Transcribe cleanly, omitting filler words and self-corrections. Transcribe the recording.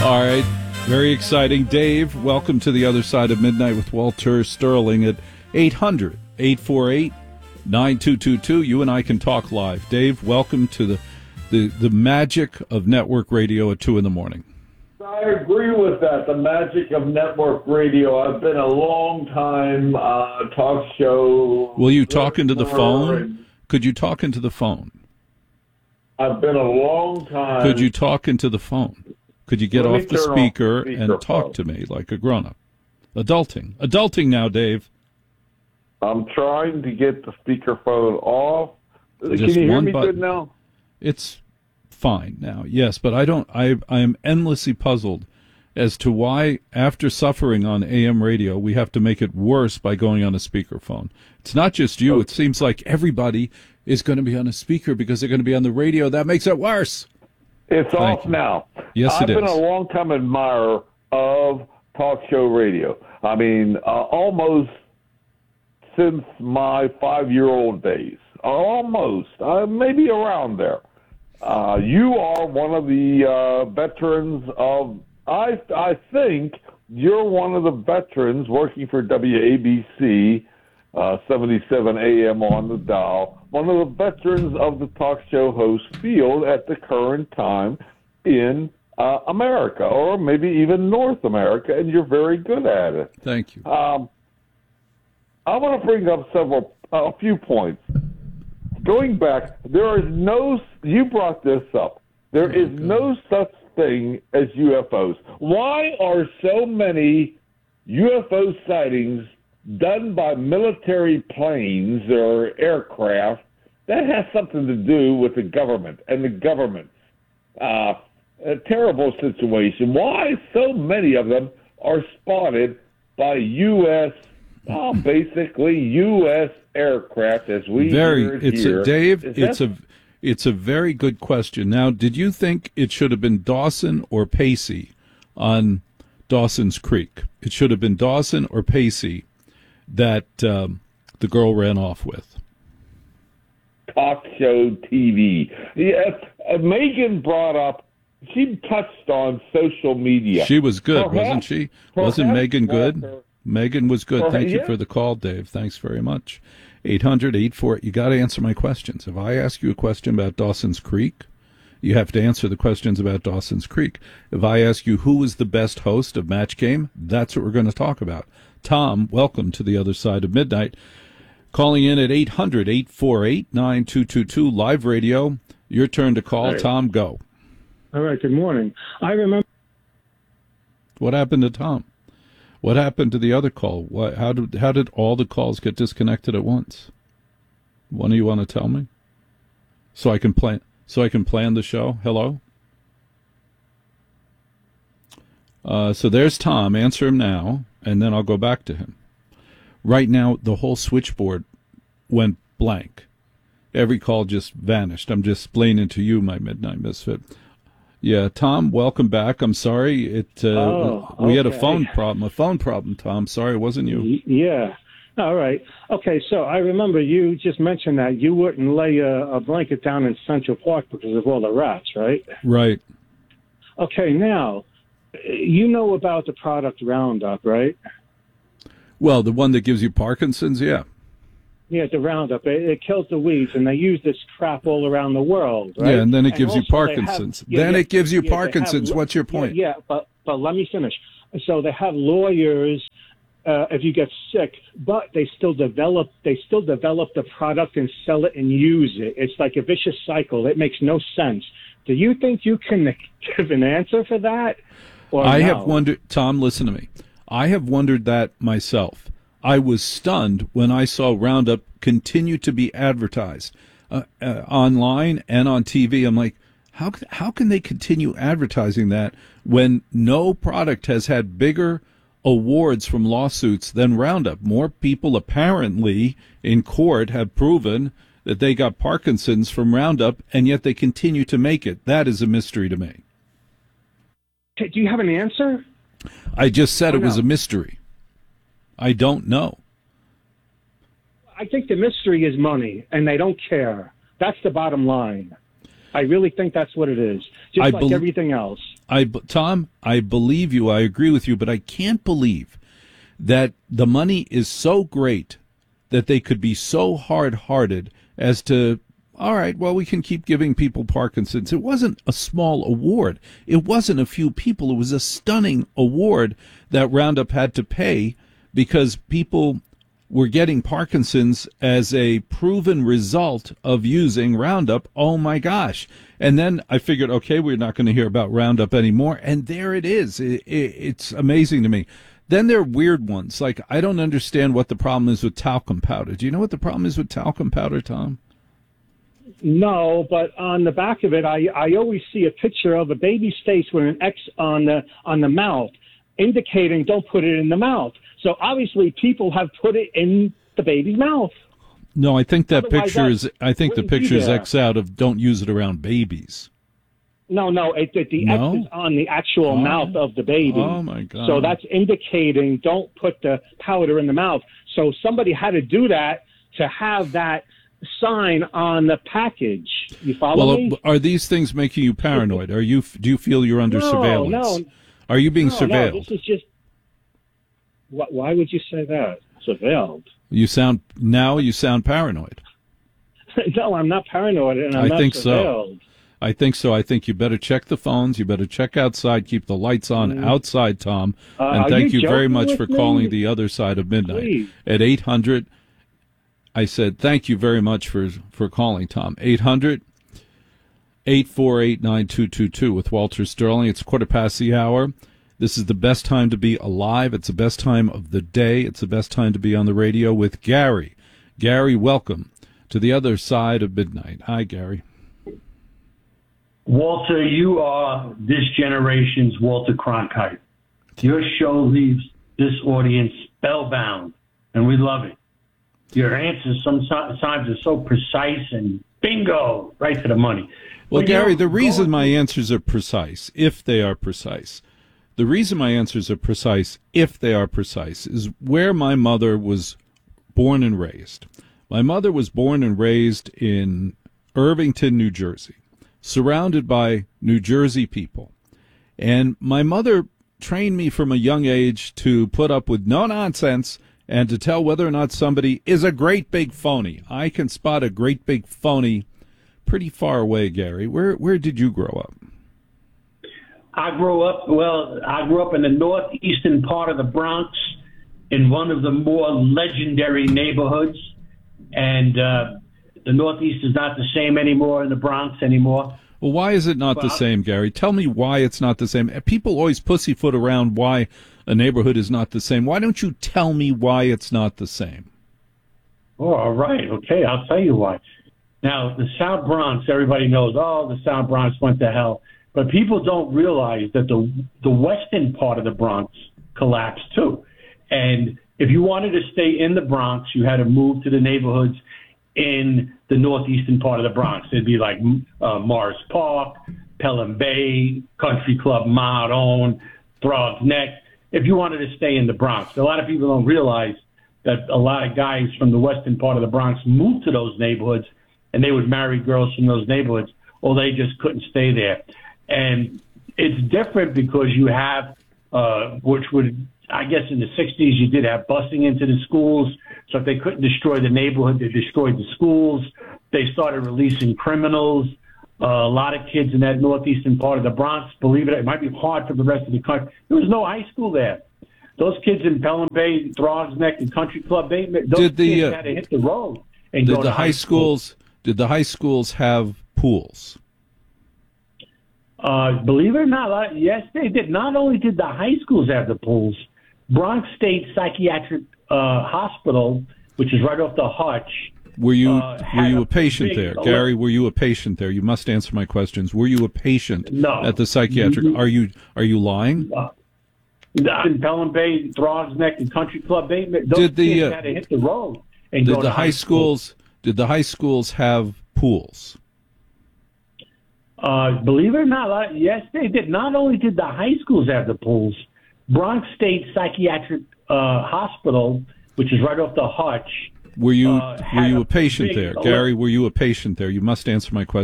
All right, very exciting. Dave, welcome to the other side of midnight with Walter Sterling at 800-848-9222. You and I can talk live. Dave, welcome to the magic of network radio at 2 in the morning. I agree with that, the magic of network radio. I've been a long time talk show. Will you talk into the phone? Could you talk into the phone? I've been a long time. Could you talk into the phone? Could you get off the speaker and talk to me like a grown-up? Adulting now, Dave. I'm trying to get the speakerphone off. Just Can you hear one me button. good now? It's fine now, yes, but I am endlessly puzzled as to why, after suffering on AM radio, we have to make it worse by going on a speakerphone. It's not just you. It seems like everybody is going to be on a speaker because they're going to be on the radio. That makes it worse. It's off now. Yes, I've it is. been a long-time admirer of talk show radio. I mean, almost since my 5-year-old days. Almost. Maybe around there. You are one of the veterans of, I think you're one of the veterans working for WABC, 77 AM on the dial, one of the veterans of the talk show host field at the current time in America, or maybe even North America, and you're very good at it. Thank you. I want to bring up a few points. Going back, you brought this up. There is no such thing as UFOs. Why are so many UFO sightings done by military planes or aircraft? That has something to do with the government and the government. A terrible situation. Why so many of them are spotted by basically U.S. aircraft as we hear it here? Dave, it's a very good question. Now, did you think it should have been Dawson or Pacey on Dawson's Creek? It should have been Dawson or Pacey that the girl ran off with. Talk show TV. Yes, Megan brought up, she touched on social media. She was good, wasn't she? Wasn't Megan good? Megan was good. Thank you for the call, Dave. Thanks very much. 800-848. You got to answer my questions. If I ask you a question about Dawson's Creek, you have to answer the questions about Dawson's Creek. If I ask you who is the best host of Match Game, that's what we're going to talk about. Tom, welcome to the other side of midnight. Calling in at 800-848-9222, live radio. Your turn to call. Hey. Tom, go. All right, good morning. I remember. What happened to Tom? What happened to the other call? How did all the calls get disconnected at once? One of you want to tell me? So I can plan the show. Hello? So there's Tom. Answer him now, and then I'll go back to him. Right now, the whole switchboard went blank. Every call just vanished. I'm just explaining to you, my Midnight Misfit. Yeah, Tom, welcome back. I'm sorry. We had a phone problem, Tom. Sorry, it wasn't you. Yeah. All right. Okay, so I remember you just mentioned that you wouldn't lay a blanket down in Central Park because of all the rats, right? Right. Okay, now, you know about the product Roundup, right? Well, the one that gives you Parkinson's, yeah. Yeah, the Roundup. It kills the weeds, and they use this crap all around the world, right? Yeah, and then it gives you Parkinson's. It gives you Parkinson's. What's your point? Yeah, but let me finish. So they have lawyers if you get sick, but they still develop the product and sell it and use it. It's like a vicious cycle. It makes no sense. Do you think you can give an answer for that? I have wondered, Tom, listen to me. I have wondered that myself. I was stunned when I saw Roundup continue to be advertised online and on TV. I'm like, how can they continue advertising that when no product has had bigger awards from lawsuits than Roundup? More people apparently in court have proven that they got Parkinson's from Roundup, and yet they continue to make it. That is a mystery to me. Do you have an answer? I just said it was a mystery. I don't know. I think the mystery is money, and they don't care. That's the bottom line. I really think that's what it is, just like everything else. Tom, I believe you. I agree with you, but I can't believe that the money is so great that they could be so hard-hearted as to, all right, well, we can keep giving people Parkinson's. It wasn't a small award. It wasn't a few people. It was a stunning award that Roundup had to pay because people were getting Parkinson's as a proven result of using Roundup. Oh, my gosh. And then I figured, okay, we're not going to hear about Roundup anymore. And there it is. It's amazing to me. Then there are weird ones. Like, I don't understand what the problem is with talcum powder. Do you know what the problem is with talcum powder, Tom? No, but on the back of it, I always see a picture of a baby's face with an X on the mouth, indicating don't put it in the mouth. So obviously, people have put it in the baby's mouth. No, I think that Otherwise, picture is. I think the picture is X out of don't use it around babies. No, the X is on the actual mouth of the baby. Oh my God! So that's indicating don't put the powder in the mouth. So somebody had to do that to have that sign on the package. You follow me? Are these things making you paranoid? Do you feel you're under surveillance? No. Are you being surveilled? No, this is just. Why would you say that? Surveilled. You sound paranoid. No, I'm not paranoid, and I'm not surveilled. I think so. I think you better check the phones. You better check outside. Keep the lights on outside, Tom. And thank you very much for calling the other side of midnight. Please. At 800. I said thank you very much for calling, Tom. 800-848-9222 with Walter Sterling. It's 1:15. This is the best time to be alive. It's the best time of the day. It's the best time to be on the radio with Gary. Gary, welcome to the other side of midnight. Hi, Gary. Walter, you are this generation's Walter Cronkite. Your show leaves this audience spellbound, and we love it. Your answers sometimes are so precise and bingo, right to the money. Well, Gary, the reason my answers are precise, if they are precise, the reason my answers are precise, if they are precise, is where my mother was born and raised. My mother was born and raised in Irvington, New Jersey, surrounded by New Jersey people. And my mother trained me from a young age to put up with no nonsense and to tell whether or not somebody is a great big phony. I can spot a great big phony pretty far away, Gary. Where did you grow up? I grew up in the northeastern part of the Bronx, in one of the more legendary neighborhoods. And the Northeast is not the same anymore in the Bronx anymore. Well, why is it not the same, Gary? Tell me why it's not the same. People always pussyfoot around why a neighborhood is not the same. Why don't you tell me why it's not the same? Oh, all right. Okay, I'll tell you why. Now, the South Bronx, everybody knows, the South Bronx went to hell. But people don't realize that the western part of the Bronx collapsed too. And if you wanted to stay in the Bronx, you had to move to the neighborhoods in the northeastern part of the Bronx. It'd be like Morris Park, Pelham Bay, Country Club Mahone, Throgs Neck. If you wanted to stay in the Bronx, a lot of people don't realize that a lot of guys from the western part of the Bronx moved to those neighborhoods, and they would marry girls from those neighborhoods, or they just couldn't stay there. And it's different because you have, which would, I guess in the 60s, you did have busing into the schools. So if they couldn't destroy the neighborhood, they destroyed the schools. They started releasing criminals. A lot of kids in that northeastern part of the Bronx, believe it might be hard for the rest of the country. There was no high school there. Those kids in Pelham Bay, Throgs Neck, and Country Club Bay, those kids had to hit the road and go to high school. Did the high schools have pools? Believe it or not, yes, they did. Not only did the high schools have the pools, Bronx State Psychiatric Hospital, which is right off the Hutch. Were you a patient there, Gary? Were you a patient there? You must answer my questions. Were you a patient at the psychiatric? Are you lying? In Pelham Bay, Throgs Neck, and Country Club Bay, those kids had to hit the road and go to high school. Did the high schools have pools? Believe it or not, yes, they did. Not only did the high schools have the pools, Bronx State Psychiatric Hospital, which is right off the Hutch. Were you a patient there, Gary? Were you a patient there? You must answer my question.